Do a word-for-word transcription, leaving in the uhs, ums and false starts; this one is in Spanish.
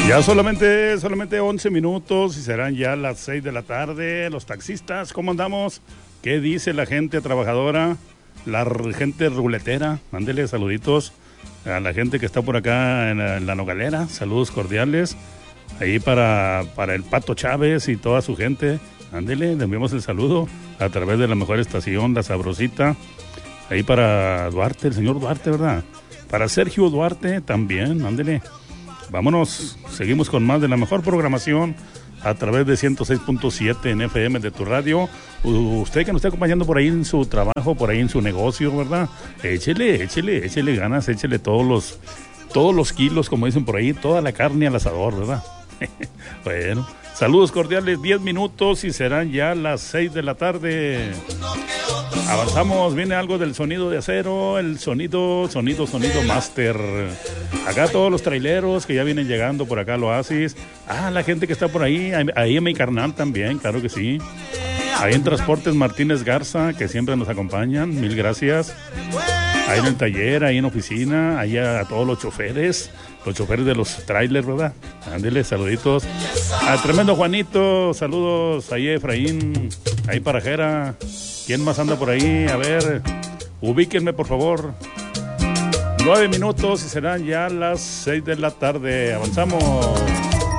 Ya solamente, solamente once minutos y serán ya las seis de la tarde. Los taxistas, ¿cómo andamos? ¿Qué dice la gente trabajadora? La r- gente ruletera, mándele saluditos a la gente que está por acá en la, en la Nogalera. Saludos cordiales. Ahí para, para el Pato Chávez y toda su gente. Ándele, le enviamos el saludo a través de la mejor estación, La Sabrosita. Ahí para Duarte, el señor Duarte, ¿verdad? Para Sergio Duarte también, ándele. Vámonos, seguimos con más de la mejor programación a través de ciento seis punto siete en F M de tu radio. U- Usted que nos está acompañando por ahí en su trabajo, por ahí en su negocio, ¿verdad? Échele, échele, échele ganas, échele todos los, todos los kilos, como dicen por ahí, toda la carne al asador, ¿verdad? Bueno, saludos cordiales, diez minutos y serán ya las seis de la tarde. Avanzamos, viene algo del sonido de acero, el sonido, sonido, sonido master. Acá todos los traileros que ya vienen llegando por acá al Oasis. Ah, la gente que está por ahí, ahí, ahí mi carnal también, claro que sí. Ahí en Transportes Martínez Garza, que siempre nos acompañan, mil gracias. Ahí en el taller, ahí en oficina, ahí a, a todos los choferes, los choferes de los trailers, ¿verdad? Ándele, saluditos. Al tremendo Juanito, saludos, ahí a Efraín, ahí para Jera. ¿Quién más anda por ahí? A ver, ubíquenme por favor. Nueve minutos y serán ya las seis de la tarde. Avanzamos.